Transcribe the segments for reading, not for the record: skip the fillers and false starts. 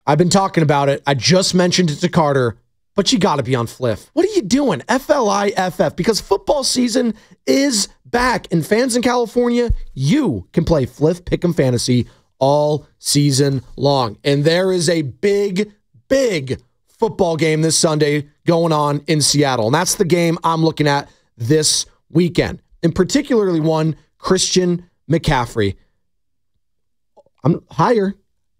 I've been talking about it. I just mentioned it to Carter, but you got to be on Fliff. What are you doing? FLIFF, because football season is back. And fans in California, you can play Fliff Pick'em Fantasy all season long. And there is a big football game this Sunday going on in Seattle. And that's the game I'm looking at this weekend. And particularly one, Christian McCaffrey. I'm higher,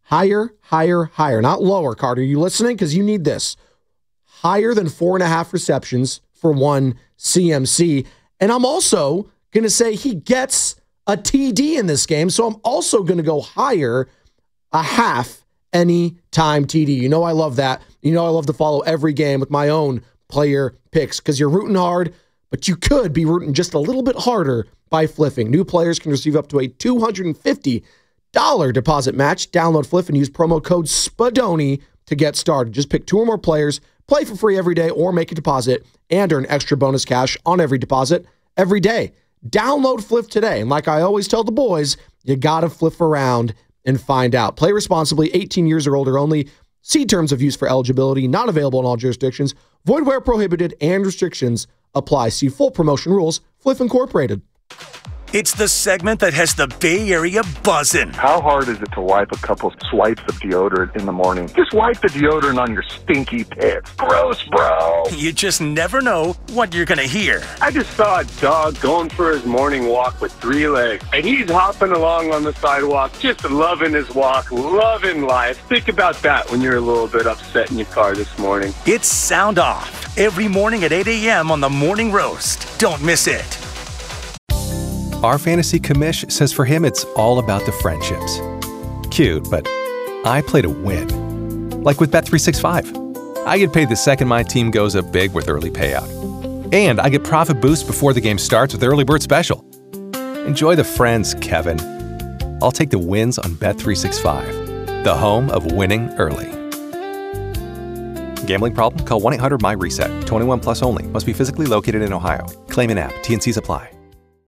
not lower, Carter. You listening? Because you need this. Higher than 4.5 receptions for one CMC. And I'm also going to say he gets a TD in this game. So I'm also going to go higher, a half anytime TD. You know I love that. You know I love to follow every game with my own player picks because you're rooting hard, but you could be rooting just a little bit harder by flipping. New players can receive up to a $250 deposit match. Download Fliff and use promo code SPADONI to get started. Just pick 2 or more players, play for free every day, or make a deposit and earn extra bonus cash on every deposit every day. Download Fliff today. And like I always tell the boys, you got to flip around and find out. Play responsibly, 18 years or older only. See terms of use for eligibility. Not available in all jurisdictions. Void where prohibited and restrictions apply. See full promotion rules. Fliff Incorporated. It's the segment that has the Bay Area buzzing. How hard is it to wipe a couple swipes of deodorant in the morning? Just wipe the deodorant on your stinky pits. Gross, bro. You just never know what you're going to hear. I just saw a dog going for his morning walk with 3 legs. And he's hopping along on the sidewalk, just loving his walk, loving life. Think about that when you're a little bit upset in your car this morning. It's Sound Off every morning at 8 a.m. on the Morning Roast. Don't miss it. Our fantasy commish says for him it's all about the friendships. Cute, but I play to win. Like with Bet365. I get paid the second my team goes up big with early payout. And I get profit boost before the game starts with Early Bird Special. Enjoy the friends, Kevin. I'll take the wins on Bet365, the home of winning early. Gambling problem? Call 1-800-MY-RESET. 21 plus only. Must be physically located in Ohio. Claim an app. T&Cs apply.